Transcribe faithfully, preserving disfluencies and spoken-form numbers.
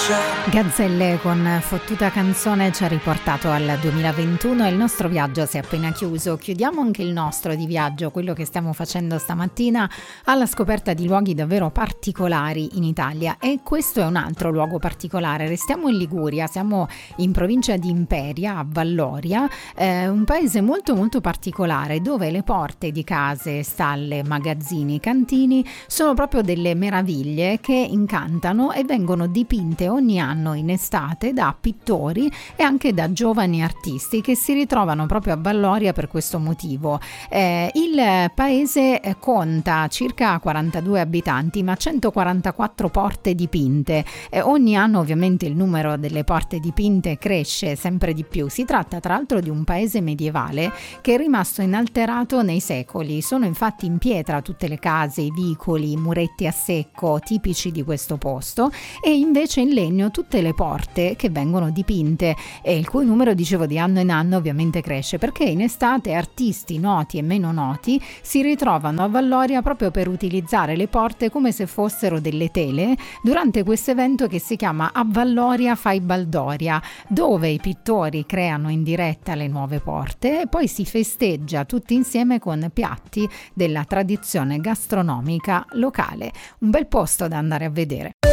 Gazzelle con Fottuta Canzone ci ha riportato al duemilaventuno e il nostro viaggio si è appena chiuso. Chiudiamo anche il nostro di viaggio, quello che stiamo facendo stamattina, alla scoperta di luoghi davvero particolari in Italia, e questo è un altro luogo particolare. Restiamo in Liguria, siamo in provincia di Imperia, a Valloria, eh, un paese molto molto particolare dove le porte di case, stalle, magazzini, cantini sono proprio delle meraviglie che incantano e vengono dipinte ogni anno in estate da pittori e anche da giovani artisti che si ritrovano proprio a Valloria per questo motivo. Eh, il paese conta circa quarantadue abitanti ma centoquarantaquattro porte dipinte. Eh, ogni anno ovviamente il numero delle porte dipinte cresce sempre di più. Si tratta tra l'altro di un paese medievale che è rimasto inalterato nei secoli. Sono infatti in pietra tutte le case, i vicoli, i muretti a secco tipici di questo posto, e invece in legno tutte le porte che vengono dipinte, e il cui numero, dicevo, di anno in anno ovviamente cresce, perché in estate artisti noti e meno noti si ritrovano a Valloria proprio per utilizzare le porte come se fossero delle tele durante questo evento che si chiama A Valloria Fai Baldoria, dove i pittori creano in diretta le nuove porte e poi si festeggia tutti insieme con piatti della tradizione gastronomica locale. Un bel posto da andare a vedere.